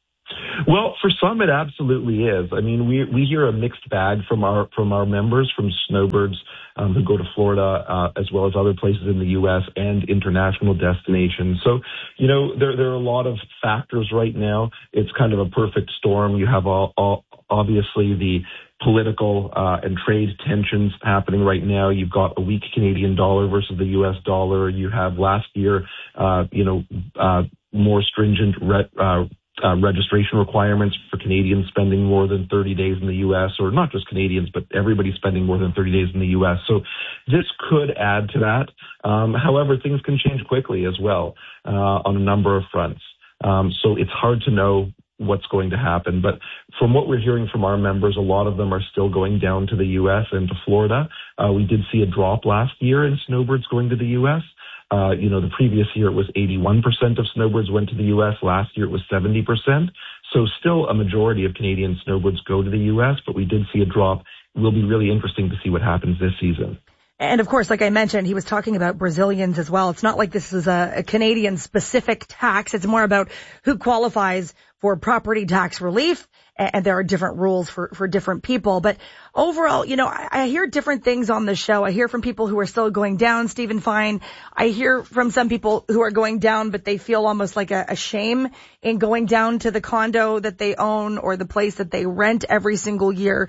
Well, for some, it absolutely is. I mean, we we hear a mixed bag from our from our members, from snowbirds um, who go to Florida, uh, as well as other places in the U S and international destinations. So, you know, there there are a lot of factors right now. It's kind of a perfect storm. You have all, all obviously the political uh, and trade tensions happening right now. You've got a weak Canadian dollar versus the U S dollar. You have last year, uh, you know, uh, more stringent re- uh, Uh, registration requirements for Canadians spending more than thirty days in the U S, or not just Canadians, but everybody spending more than thirty days in the U S. So this could add to that. Um, however, things can change quickly as well uh, on a number of fronts. Um, so it's hard to know what's going to happen. But from what we're hearing from our members, a lot of them are still going down to the U S and to Florida. Uh, we did see a drop last year in snowbirds going to the U S. Uh, you know, the previous year it was eighty-one percent of snowbirds went to the U S. Last year it was seventy percent. So still a majority of Canadian snowbirds go to the U S, but we did see a drop. It will be really interesting to see what happens this season. And of course, like I mentioned, he was talking about Brazilians as well. It's not like this is a, a Canadian specific tax. It's more about who qualifies for property tax relief. And there are different rules for, for different people. But overall, you know, I, I hear different things on the show. I hear from people who are still going down, Stephen Fine. I hear from some people who are going down, but they feel almost like a, a shame in going down to the condo that they own or the place that they rent every single year.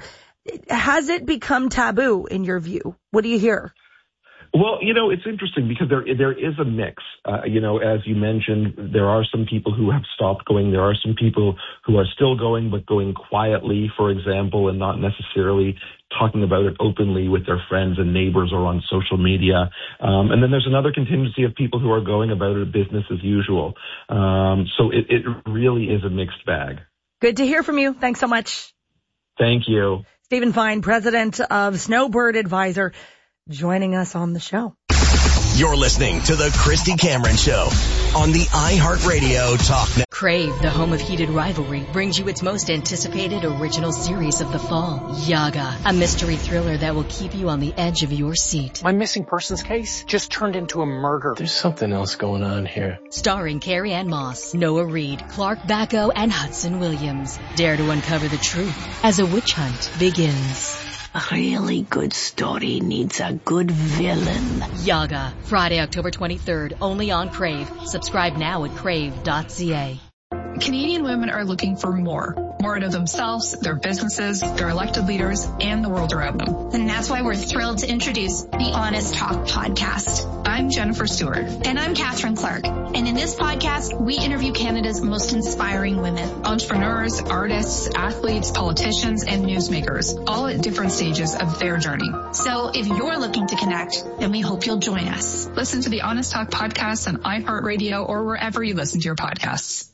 Has it become taboo in your view? What do you hear? Well, you know, it's interesting because there there is a mix. Uh, you know, as you mentioned, there are some people who have stopped going. There are some people who are still going, but going quietly, for example, and not necessarily talking about it openly with their friends and neighbors or on social media. Um, and then there's another contingency of people who are going about it business as usual. Um, so it, it really is a mixed bag. Good to hear from you. Thanks so much. Thank you. Stephen Fine, president of Snowbird Advisor, joining us on the show. You're listening to the Christy Cameron Show on the iHeartRadio Talk Network. Crave, the home of heated rivalry, brings you its most anticipated original series of the fall, Yaga, a mystery thriller that will keep you on the edge of your seat. My missing persons case just turned into a murder. There's something else going on here. Starring Carrie Ann Moss, Noah Reid, Clark Bacco, and Hudson Williams. Dare to uncover the truth as a witch hunt begins. A really good story needs a good villain. Yaga, Friday, October twenty-third, only on Crave. Subscribe now at crave dot c a. Canadian women are looking for more. More out of themselves, their businesses, their elected leaders, and the world around them. And that's why we're thrilled to introduce the Honest Talk podcast. I'm Jennifer Stewart. And I'm Catherine Clark. And in this podcast, we interview Canada's most inspiring women. Entrepreneurs, artists, athletes, politicians, and newsmakers, all at different stages of their journey. So if you're looking to connect, then we hope you'll join us. Listen to the Honest Talk podcast on iHeartRadio or wherever you listen to your podcasts.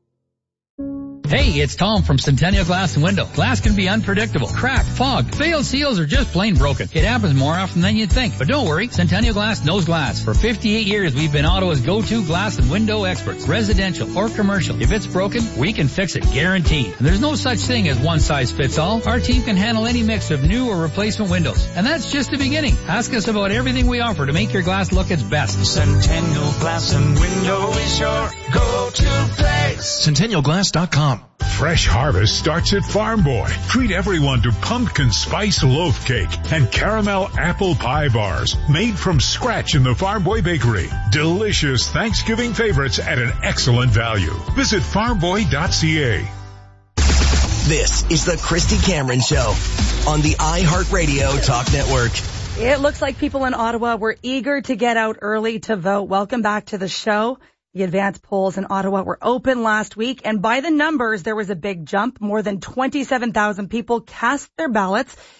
Hey, it's Tom from Centennial Glass and Window. Glass can be unpredictable. Cracked, fogged, failed seals, or just plain broken. It happens more often than you'd think. But don't worry, Centennial Glass knows glass. For fifty-eight years, we've been Ottawa's go-to glass and window experts. Residential or commercial. If it's broken, we can fix it, guaranteed. And there's no such thing as one size fits all. Our team can handle any mix of new or replacement windows. And that's just the beginning. Ask us about everything we offer to make your glass look its best. Centennial Glass and Window is your go-to place. Centennial Glass dot com. Fresh harvest starts at Farm Boy. Treat everyone to pumpkin spice loaf cake and caramel apple pie bars made from scratch in the Farm Boy Bakery. Delicious Thanksgiving favorites at an excellent value. Visit farm boy dot c a. This is the Christy Cameron Show on the iHeartRadio Talk Network. It looks like people in Ottawa were eager to get out early to vote. Welcome back to the show. The advanced polls in Ottawa were open last week, and by the numbers, there was a big jump. More than twenty-seven thousand people cast their ballots,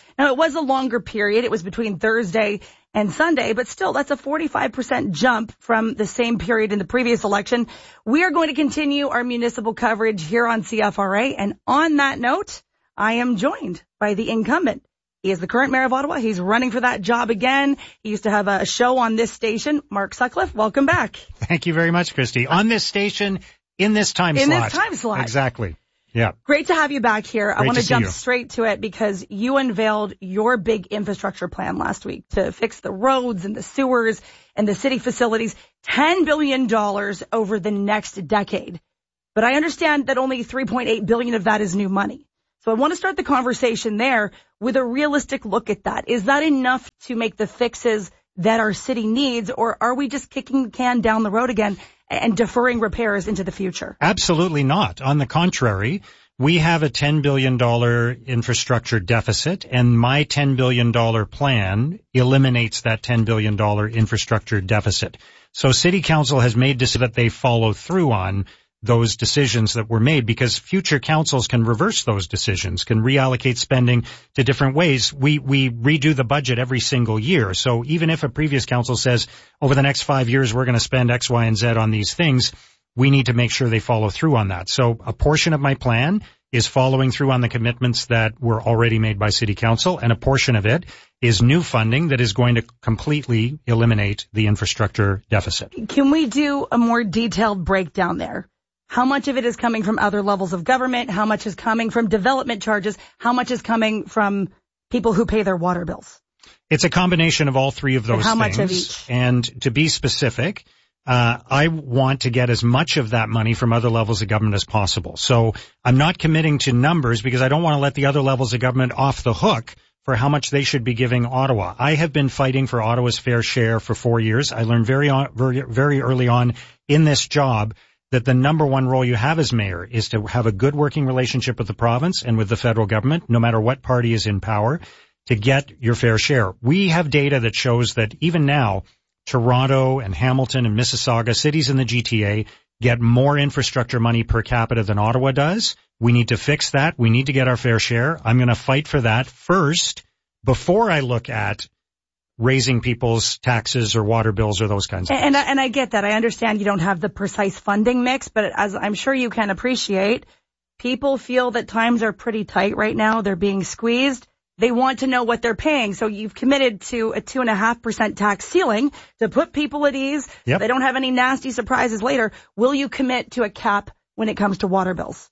Now, it was a longer period. It was between Thursday and Sunday, but still, that's a forty-five percent jump from the same period in the previous election. We are going to continue our municipal coverage here on C F R A. And on that note, I am joined by the incumbent. He is the current mayor of Ottawa. He's running for that job again. He used to have a show on this station. Mark Sutcliffe, welcome back. Thank you very much, Christy. On this station, in this time in slot. In this time slot. Exactly. Yeah. Great to have you back here. Great I want to jump you. straight to it because you unveiled your big infrastructure plan last week to fix the roads and the sewers and the city facilities, ten billion dollars over the next decade. But I understand that only three point eight billion dollars of that is new money. So I want to start the conversation there with a realistic look at that. Is that enough to make the fixes that our city needs, or are we just kicking the can down the road again and deferring repairs into the future? Absolutely not. On the contrary, we have a ten billion dollars infrastructure deficit, and my ten billion dollars plan eliminates that ten billion dollars infrastructure deficit. So City Council has made decisions that they follow through on those decisions that were made, because future councils can reverse those decisions, can reallocate spending to different ways. We, we redo the budget every single year. So even if a previous council says over the next five years, we're going to spend X, Y, and Z on these things, we need to make sure they follow through on that. So a portion of my plan is following through on the commitments that were already made by City Council, and a portion of it is new funding that is going to completely eliminate the infrastructure deficit. Can we do a more detailed breakdown there? How much of it is coming from other levels of government? How much is coming from development charges? How much is coming from people who pay their water bills? It's a combination of all three of those and how things. Much of each? And to be specific, uh, I want to get as much of that money from other levels of government as possible. So I'm not committing to numbers because I don't want to let the other levels of government off the hook for how much they should be giving Ottawa. I have been fighting for Ottawa's fair share for four years. I learned very, on, very, very early on in this job that the number one role you have as mayor is to have a good working relationship with the province and with the federal government, no matter what party is in power, to get your fair share. We have data that shows that even now, Toronto and Hamilton and Mississauga, cities in the G T A, get more infrastructure money per capita than Ottawa does. We need to fix that. We need to get our fair share. I'm going to fight for that first before I look at raising people's taxes or water bills or those kinds of and, things. And, and I get that. I understand you don't have the precise funding mix, but as I'm sure you can appreciate, people feel that times are pretty tight right now. They're being squeezed. They want to know what they're paying. So you've committed to a two and a half percent tax ceiling to put people at ease. Yep. They don't have any nasty surprises later. Will you commit to a cap when it comes to water bills?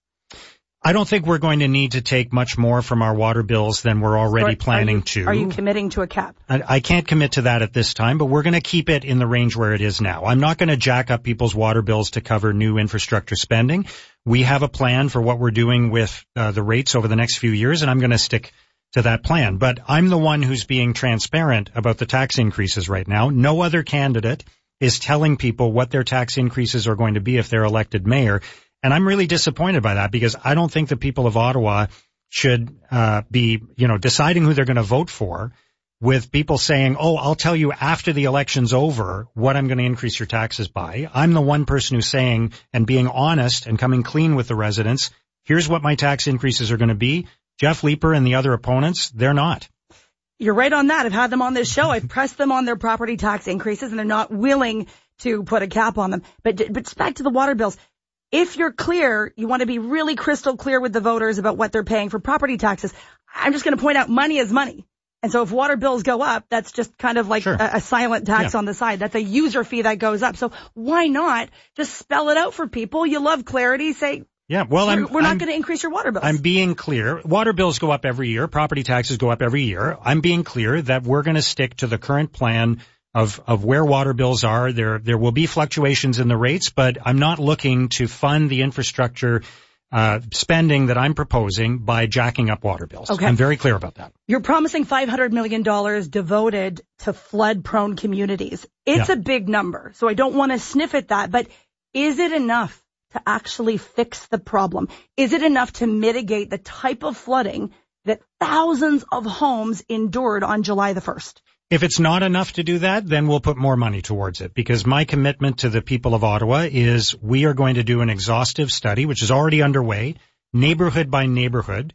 I don't think we're going to need to take much more from our water bills than we're already are, planning are you, to. Are you committing to a cap? I, I can't commit to that at this time, but we're going to keep it in the range where it is now. I'm not going to jack up people's water bills to cover new infrastructure spending. We have a plan for what we're doing with uh, the rates over the next few years, and I'm going to stick to that plan. But I'm the one who's being transparent about the tax increases right now. No other candidate is telling people what their tax increases are going to be if they're elected mayor. And I'm really disappointed by that because I don't think the people of Ottawa should uh be, you know, deciding who they're going to vote for with people saying, oh, I'll tell you after the election's over what I'm going to increase your taxes by. I'm the one person who's saying and being honest and coming clean with the residents. Here's what my tax increases are going to be. Jeff Leeper and the other opponents, they're not. You're right on that. I've had them on this show. I've pressed them on their property tax increases and they're not willing to put a cap on them. But, but back to the water bills. If you're clear, you want to be really crystal clear with the voters about what they're paying for property taxes. I'm just going to point out money is money. And so if water bills go up, that's just kind of like sure. a, a silent tax yeah. on the side. That's a user fee that goes up. So why not just spell it out for people? You love clarity. Say, yeah, well, we're, I'm, we're not I'm, going to increase your water bills. I'm being clear. Water bills go up every year. Property taxes go up every year. I'm being clear that we're going to stick to the current plan of, of where water bills are. There, there will be fluctuations in the rates, but I'm not looking to fund the infrastructure, uh, spending that I'm proposing by jacking up water bills. Okay. I'm very clear about that. You're promising five hundred million dollars devoted to flood prone communities. It's yeah. a big number, so I don't want to sniff at that, but is it enough to actually fix the problem? Is it enough to mitigate the type of flooding that thousands of homes endured on July the first? If it's not enough to do that, then we'll put more money towards it, because my commitment to the people of Ottawa is we are going to do an exhaustive study, which is already underway, neighborhood by neighborhood,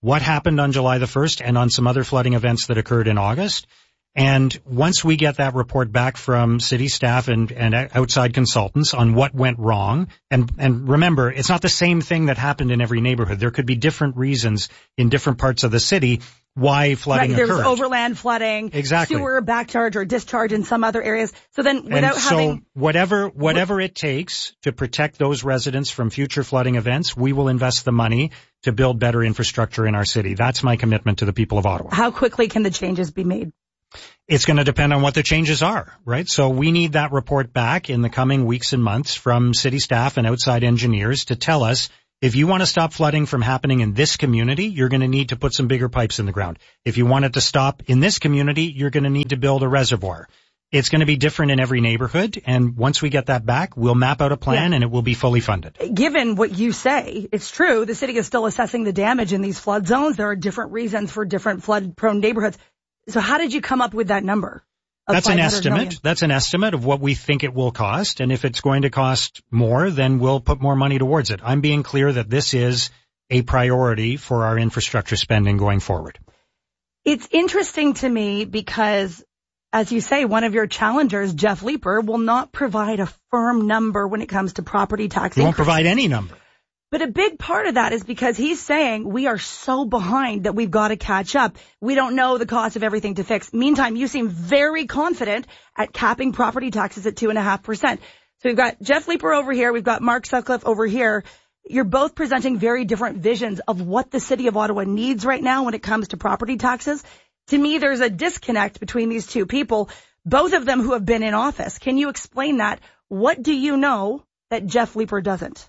what happened on July the first and on some other flooding events that occurred in August. And once we get that report back from city staff and, and outside consultants on what went wrong, and, and remember, it's not the same thing that happened in every neighborhood. There could be different reasons in different parts of the city why flooding right, occurred. There was overland flooding, exactly. sewer backcharge or discharge in some other areas. So then without and so having... whatever, whatever it takes to protect those residents from future flooding events, we will invest the money to build better infrastructure in our city. That's my commitment to the people of Ottawa. How quickly can the changes be made? It's going to depend on what the changes are, right? So we need that report back in the coming weeks and months from city staff and outside engineers to tell us, if you want to stop flooding from happening in this community, you're going to need to put some bigger pipes in the ground. If you want it to stop in this community, you're going to need to build a reservoir. It's going to be different in every neighborhood, and once we get that back, we'll map out a plan, yeah. and it will be fully funded. Given what you say, it's true, the city is still assessing the damage in these flood zones. There are different reasons for different flood-prone neighborhoods. So how did you come up with that number? That's an estimate. Million? That's an estimate of what we think it will cost. And if it's going to cost more, then we'll put more money towards it. I'm being clear that this is a priority for our infrastructure spending going forward. It's interesting to me because, as you say, one of your challengers, Jeff Leeper, will not provide a firm number when it comes to property tax. He won't provide any number. But a big part of that is because he's saying we are so behind that we've got to catch up. We don't know the cost of everything to fix. Meantime, you seem very confident at capping property taxes at two and a half percent. So we've got Jeff Leeper over here. We've got Mark Sutcliffe over here. You're both presenting very different visions of what the city of Ottawa needs right now when it comes to property taxes. To me, there's a disconnect between these two people, both of them who have been in office. Can you explain that? What do you know that Jeff Leeper doesn't?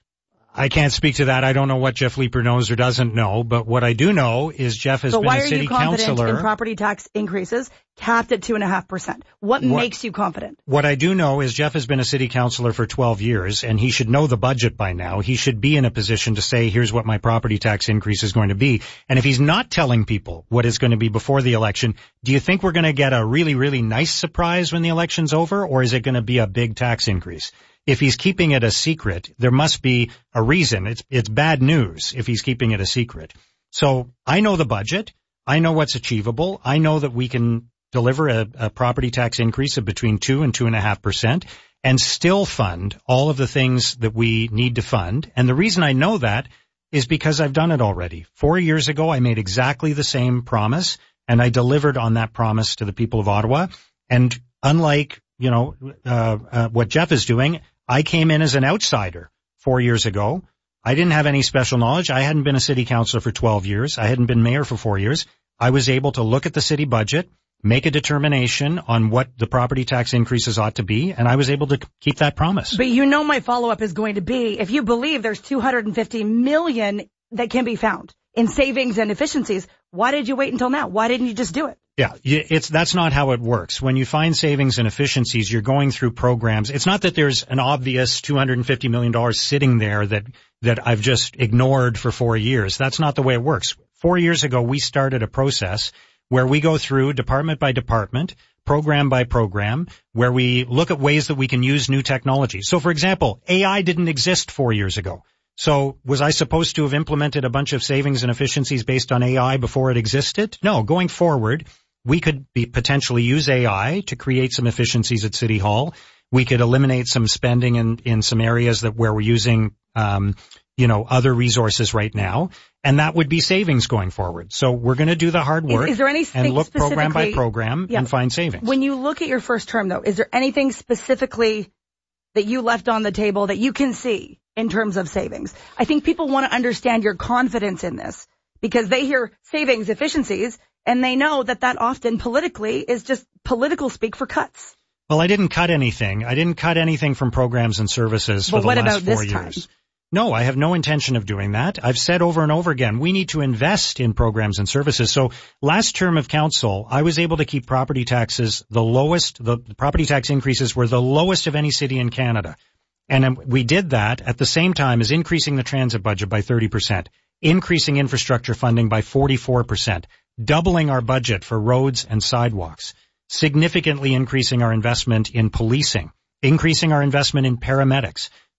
I can't speak to that. I don't know what Jeff Leeper knows or doesn't know, but what I do know is Jeff has so been a city councillor. So why are you confident in property tax increases capped at two and a half percent? What makes you confident? What I do know is Jeff has been a city councillor for twelve years, and he should know the budget by now. He should be in a position to say, here's what my property tax increase is going to be. And if he's not telling people what it's going to be before the election, do you think we're going to get a really, really nice surprise when the election's over, or is it going to be a big tax increase? If he's keeping it a secret, there must be a reason. It's, it's bad news if he's keeping it a secret. So I know the budget. I know what's achievable. I know that we can deliver a, a property tax increase of between two and two and a half percent and still fund all of the things that we need to fund. And the reason I know that is because I've done it already. Four years ago, I made exactly the same promise, and I delivered on that promise to the people of Ottawa. And unlike, you know, uh, uh, what Jeff is doing, I came in as an outsider four years ago. I didn't have any special knowledge. I hadn't been a city councillor for twelve years. I hadn't been mayor for four years. I was able to look at the city budget, make a determination on what the property tax increases ought to be, and I was able to keep that promise. But you know my follow-up is going to be, if you believe there's two hundred fifty million that can be found in savings and efficiencies, why did you wait until now? Why didn't you just do it? Yeah, it's, that's not how it works. When you find savings and efficiencies, you're going through programs. It's not that there's an obvious two hundred fifty million dollars sitting there that, that I've just ignored for four years. That's not the way it works. Four years ago, we started a process where we go through department by department, program by program, where we look at ways that we can use new technology. So for example, A I didn't exist four years ago. So was I supposed to have implemented a bunch of savings and efficiencies based on A I before it existed? No, going forward, we could be potentially use A I to create some efficiencies at City Hall. We could eliminate some spending in, in some areas that where we're using, um, you know, other resources right now. And that would be savings going forward. So we're going to do the hard work is, is there anything and look program by program yeah. and find savings. When you look at your first term, though, is there anything specifically that you left on the table that you can see in terms of savings? I think people want to understand your confidence in this because they hear savings, efficiencies, and they know that that often politically is just political speak for cuts. Well, I didn't cut anything. I didn't cut anything from programs and services for but the what last about four this years. Time? No, I have no intention of doing that. I've said over and over again, we need to invest in programs and services. So last term of council, I was able to keep property taxes the lowest. The, the property tax increases were the lowest of any city in Canada. And we did that at the same time as increasing the transit budget by thirty percent, increasing infrastructure funding by forty-four percent, doubling our budget for roads and sidewalks, significantly increasing our investment in policing, increasing our investment in paramedics,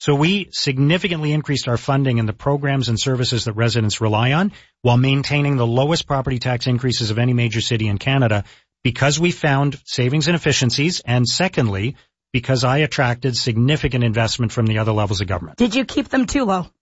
So we significantly increased our funding in the programs and services that residents rely on while maintaining the lowest property tax increases of any major city in Canada because we found savings and efficiencies, and secondly, because I attracted significant investment from the other levels of government. Did you keep them too low?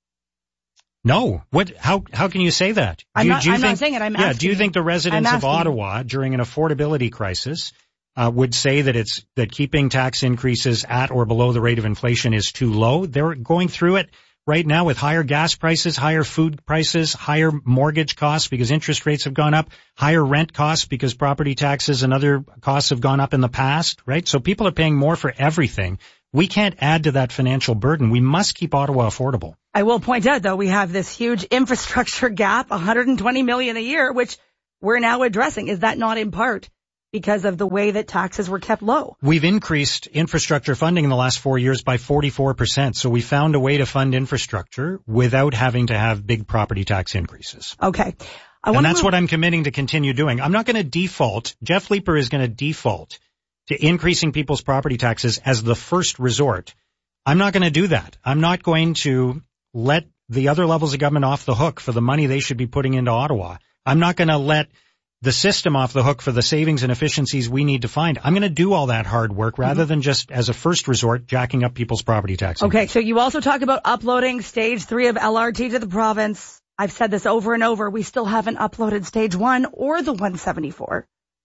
No. What? How? How can you say that? I'm, do, not, do you I'm think, not saying it. I'm yeah, asking. Do you think the residents of you. Ottawa during an affordability crisis uh, would say that it's that keeping tax increases at or below the rate of inflation is too low? They're going through it right now with higher gas prices, higher food prices, higher mortgage costs because interest rates have gone up, higher rent costs because property taxes and other costs have gone up in the past, right? So people are paying more for everything. We can't add to that financial burden. We must keep Ottawa affordable. I will point out, though, we have this huge infrastructure gap, one hundred twenty million dollars a year, which we're now addressing. Is that not in part because of the way that taxes were kept low? We've increased infrastructure funding in the last four years by forty-four percent. So we found a way to fund infrastructure without having to have big property tax increases. Okay. I and that's move- what I'm committing to continue doing. I'm not going to default. Jeff Leeper is going to default to increasing people's property taxes as the first resort. I'm not going to do that. I'm not going to let the other levels of government off the hook for the money they should be putting into Ottawa. I'm not going to let the system off the hook for the savings and efficiencies we need to find. I'm going to do all that hard work rather mm-hmm. than just as a first resort jacking up people's property taxes. Okay, so you also talk about uploading stage three of L R T to the province. I've said this over and over. We still haven't uploaded stage one or the one seventy-four.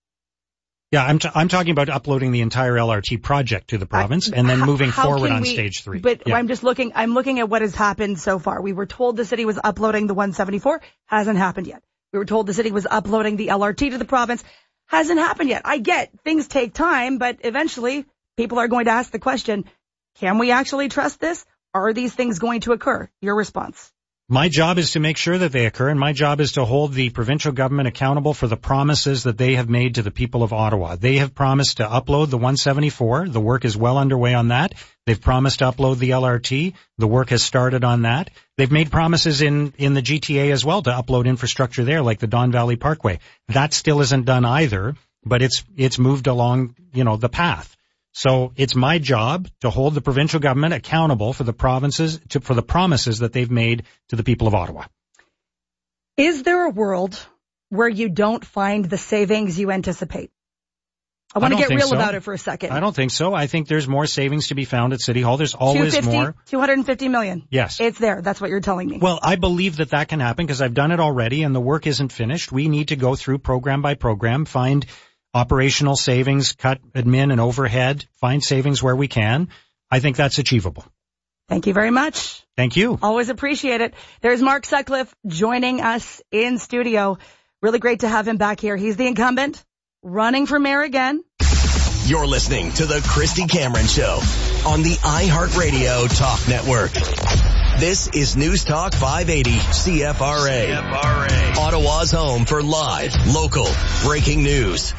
Yeah, I'm t- I'm talking about uploading the entire L R T project to the province I, and then moving how, forward how on we, stage three. But yeah. I'm just looking, I'm looking at what has happened so far. We were told the city was uploading the one seventy-four. Hasn't happened yet. We were told the city was uploading the L R T to the province. Hasn't happened yet. I get things take time, but eventually people are going to ask the question, can we actually trust this? Are these things going to occur? Your response. My job is to make sure that they occur, and my job is to hold the provincial government accountable for the promises that they have made to the people of Ottawa. They have promised to upload the one seventy-four. The work is well underway on that. They've promised to upload the L R T. The work has started on that. They've made promises in, in the G T A as well to upload infrastructure there, like the Don Valley Parkway. That still isn't done either, but it's, it's moved along, you know, the path. So it's my job to hold the provincial government accountable for the provinces, to, for the promises that they've made to the people of Ottawa. Is there a world where you don't find the savings you anticipate? I want to get real so. about it for a second. I don't think so. I think there's more savings to be found at City Hall. There's always more. two hundred fifty million. Yes. It's there. That's what you're telling me. Well, I believe that that can happen because I've done it already and the work isn't finished. We need to go through program by program, find operational savings, cut admin and overhead, find savings where we can. I think that's achievable. Thank you very much. Thank you. Always appreciate it. There's Mark Sutcliffe joining us in studio. Really great to have him back here. He's the incumbent, running for mayor again. You're listening to the Christy Cameron Show on the iHeartRadio Talk Network. This is News Talk five eighty C F R A. C F R A. Ottawa's home for live, local, breaking news.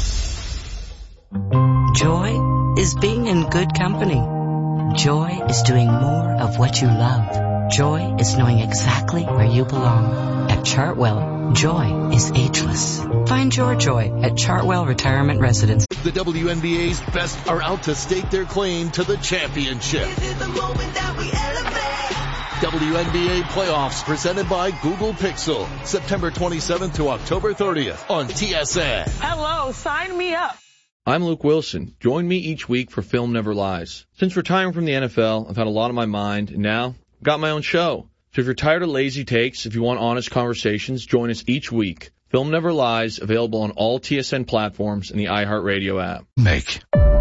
Joy is being in good company. Joy is doing more of what you love. Joy is knowing exactly where you belong. At Chartwell, joy is ageless. Find your joy at Chartwell Retirement Residence. The W N B A's best are out to stake their claim to the championship. This is the moment that we elevate. W N B A playoffs presented by Google Pixel. September twenty-seventh to October thirtieth on T S N. Hello, sign me up. I'm Luke Wilson. Join me each week for Film Never Lies. Since retiring from the N F L, I've had a lot on my mind, and now I've got my own show. So if you're tired of lazy takes, if you want honest conversations, join us each week. Film Never Lies, available on all T S N platforms and the iHeartRadio app. Make.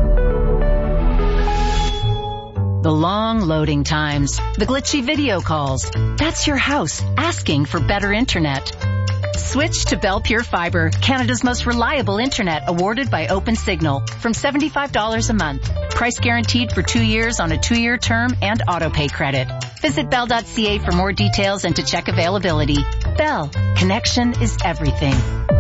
The long loading times, the glitchy video calls. That's your house asking for better internet. Switch to Bell Pure Fiber, Canada's most reliable internet, awarded by OpenSignal, from seventy-five dollars a month. Price guaranteed for two years on a two-year term and auto-pay credit. Visit bell dot c a for more details and to check availability. Bell, connection is everything.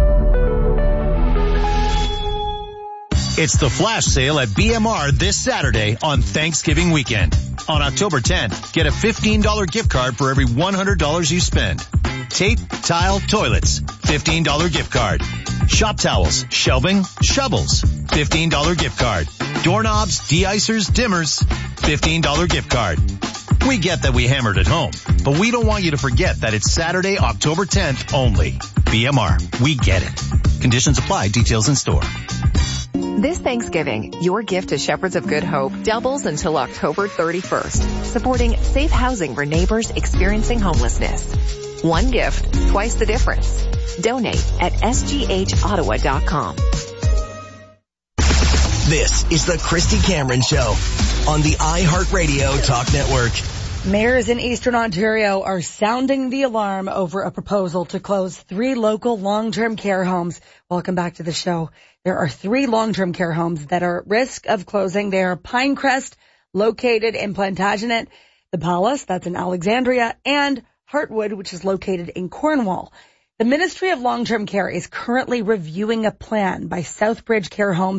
It's the flash sale at B M R this Saturday on Thanksgiving weekend. On October tenth, get a fifteen dollars gift card for every one hundred dollars you spend. Tape, tile, toilets, fifteen dollars gift card. Shop towels, shelving, shovels, fifteen dollars gift card. Doorknobs, de-icers, dimmers, fifteen dollars gift card. We get that we hammered it home, but we don't want you to forget that it's Saturday, October tenth only. B M R, we get it. Conditions apply. Details in store. This Thanksgiving, your gift to Shepherds of Good Hope doubles until October thirty-first, supporting safe housing for neighbors experiencing homelessness. One gift, twice the difference. Donate at s g h ottawa dot com. This is the Christy Cameron Show on the iHeartRadio Talk Network. Mayors in Eastern Ontario are sounding the alarm over a proposal to close three local long-term care homes. Welcome back to the show. There are three long-term care homes that are at risk of closing. They are Pinecrest, located in Plantagenet, the Palace, that's in Alexandria, and Heartwood, which is located in Cornwall. The Ministry of Long-Term Care is currently reviewing a plan by Southbridge Care Homes